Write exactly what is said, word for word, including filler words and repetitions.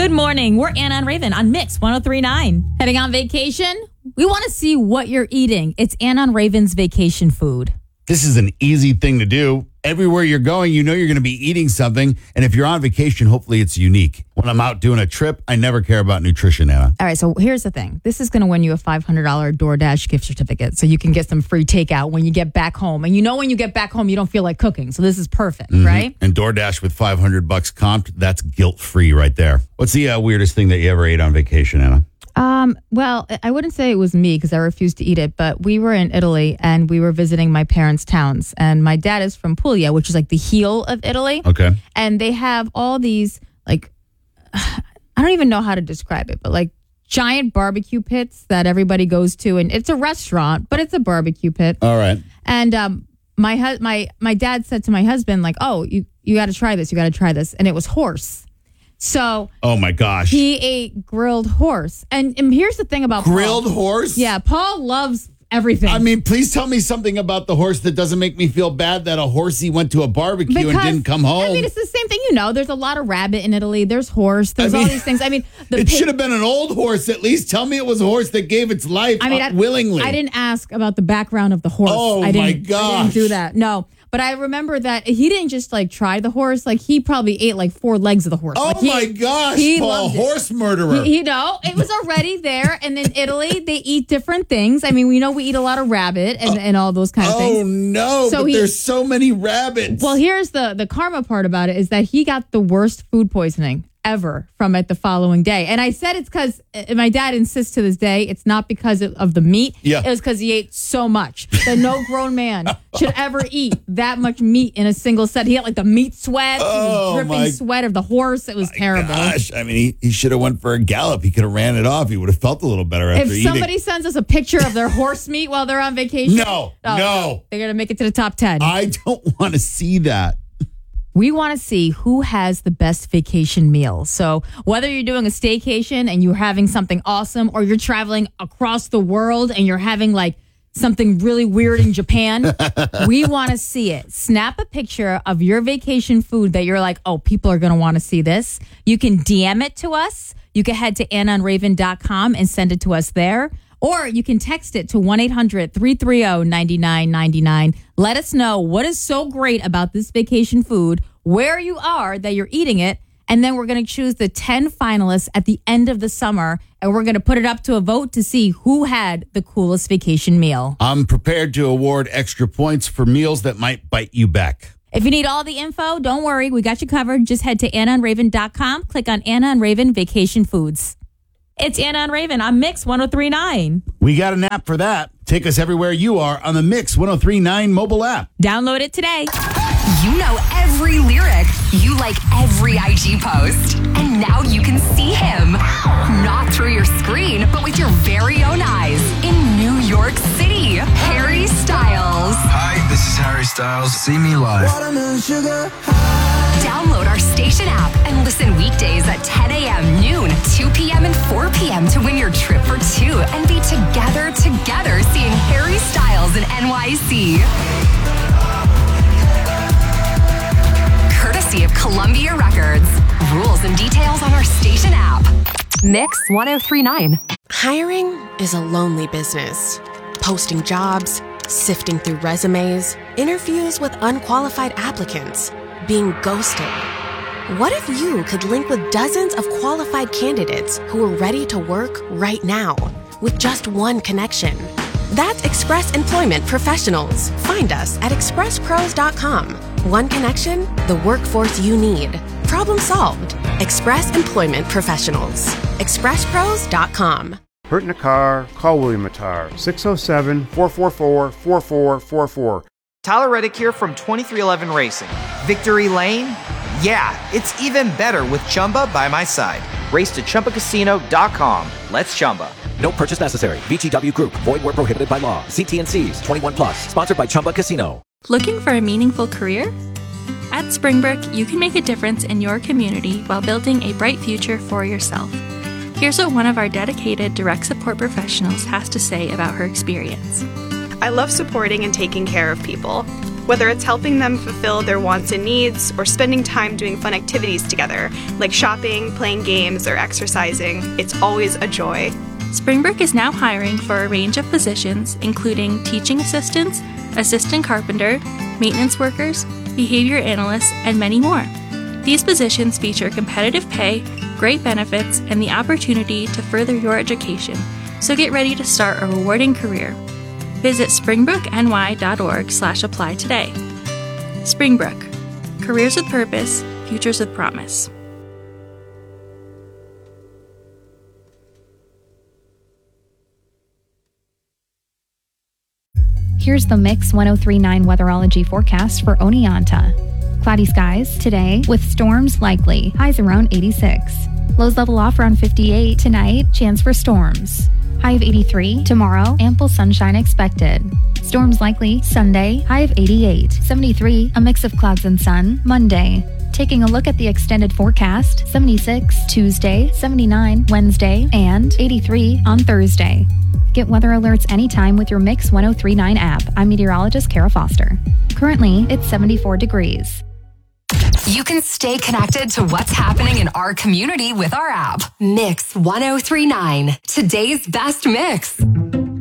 Good morning. We're Anna and Raven on Mix one oh three point nine. Heading on vacation? We want to see what you're eating. It's Anna and Raven's vacation food. This is an easy thing to do. Everywhere you're going, you know you're going to be eating something. And if you're on vacation, hopefully it's unique. When I'm out doing a trip, I never care about nutrition, Anna. All right, so here's the thing. This is going to win you a five hundred dollars DoorDash gift certificate so you can get some free takeout when you get back home. And you know when you get back home, you don't feel like cooking. So this is perfect, mm-hmm. right? And DoorDash with five hundred bucks comped, that's guilt-free right there. What's the uh, weirdest thing that you ever ate on vacation, Anna? Um, well, I wouldn't say it was me because I refused to eat it, but we were in Italy and we were visiting my parents' towns. And my dad is from Puglia, which is like the heel of Italy. Okay. And they have all these, like, I don't even know how to describe it, but like giant barbecue pits that everybody goes to. And it's a restaurant, but it's a barbecue pit. All right. And um, my hu- my my dad said to my husband, like, oh, you, you got to try this. You got to try this. And it was horse. So, oh my gosh, he ate grilled horse. And, and here's the thing about grilled Paul. horse. Yeah, Paul loves everything. I mean, please tell me something about the horse that doesn't make me feel bad that a horsey went to a barbecue because, and didn't come home. I mean, it's the same thing. You know, there's a lot of rabbit in Italy. There's horse. There's I mean, all these things. I mean, the it pig- should have been an old horse. At least tell me it was a horse that gave its life I mean, I, willingly. I didn't ask about the background of the horse. Oh I didn't, my gosh! I didn't do that. No. But I remember that he didn't just like try the horse. Like he probably ate like four legs of the horse. Oh like, he, my gosh, he Paul, horse murderer. He, you know, it was already there. And in Italy, they eat different things. I mean, we know we eat a lot of rabbit and, uh, and all those kind of oh things. Oh no, so but he, there's so many rabbits. Well, here's the, the karma part about it is that he got the worst food poisoning ever from it the following day. And I said it's because my dad insists to this day it's not because of the meat. Yeah. It was because he ate so much that no grown man should ever eat that much meat in a single set. He had like the meat sweat, oh, the dripping sweat of the horse. It was terrible. Gosh, I mean, he, he should have went for a gallop. He could have ran it off. He would have felt a little better after eating. If somebody eating. sends us a picture of their horse meat while they're on vacation, no, oh, no, they're gonna make it to the top ten. I don't want to see that. We want to see who has the best vacation meal. So whether you're doing a staycation and you're having something awesome, or you're traveling across the world and you're having like something really weird in Japan, we want to see it. Snap a picture of your vacation food that you're like, oh, people are going to want to see this. You can D M it to us. You can head to anna and raven dot com and send it to us there. Or you can text it to one eight hundred three three zero nine nine nine nine. Let us know what is so great about this vacation food, where you are that you're eating it, and then we're going to choose the ten finalists at the end of the summer, and we're going to put it up to a vote to see who had the coolest vacation meal. I'm prepared to award extra points for meals that might bite you back. If you need all the info, don't worry. We got you covered. Just head to anna and raven dot com. Click on Anna and Raven Vacation Foods. It's Anna and Raven on Mix one oh three point nine. We got an app for that. Take us everywhere you are on the Mix one oh three point nine mobile app. Download it today. You know every lyric. You like every I G post. And now you can see him. Not through your screen, but with your very own eyes. In New York City, Harry Styles. Hi, this is Harry Styles. See me live. Watermelon sugar high. Download our station app and listen weekdays at ten a.m., noon, two p.m., and four p.m. to win your trip for two and be together, together seeing Harry Styles in N Y C. Courtesy of Columbia Records. Rules and details on our station app. Mix one oh three point nine. Hiring is a lonely business. Posting jobs, sifting through resumes, interviews with unqualified applicants, being ghosted. What if you could link with dozens of qualified candidates who are ready to work right now with just one connection? That's Express Employment Professionals. Find us at express pros dot com. One connection, the workforce you need. Problem solved. Express Employment Professionals. express pros dot com. Hurt in a car? Call William Attar. six oh seven, four four four, four four four four. Tyler Reddick here from twenty-three eleven Racing. Victory Lane? Yeah, it's even better with Chumba by my side. Race to Chumba Casino dot com. Let's Chumba. No purchase necessary. V G W Group. Void where prohibited by law. See T and C's. twenty-one plus. Sponsored by Chumba Casino. Looking for a meaningful career? At Springbrook, you can make a difference in your community while building a bright future for yourself. Here's what one of our dedicated direct support professionals has to say about her experience. I love supporting and taking care of people. Whether it's helping them fulfill their wants and needs or spending time doing fun activities together, like shopping, playing games, or exercising, it's always a joy. Springbrook is now hiring for a range of positions, including teaching assistants, assistant carpenter, maintenance workers, behavior analysts, and many more. These positions feature competitive pay, great benefits, and the opportunity to further your education. So get ready to start a rewarding career. Visit springbrookny.org slash apply today. Springbrook. Careers with purpose, futures with promise. Here's the Mix ten thirty-nine weatherology forecast for Oneonta. Cloudy skies today with storms likely. Highs around eighty-six. Lows level off around fifty-eight tonight. Chance for storms. High of eighty-three tomorrow. Ample sunshine expected. Storms likely Sunday. High of eighty-eight. seventy-three. A mix of clouds and sun. Monday. Taking a look at the extended forecast. seventy-six Tuesday. seventy-nine Wednesday. And eighty-three on Thursday. Get weather alerts anytime with your Mix ten thirty-nine app. I'm meteorologist Kara Foster. Currently, it's seventy-four degrees. You can stay connected to what's happening in our community with our app. Mix ten thirty-nine. Today's best mix.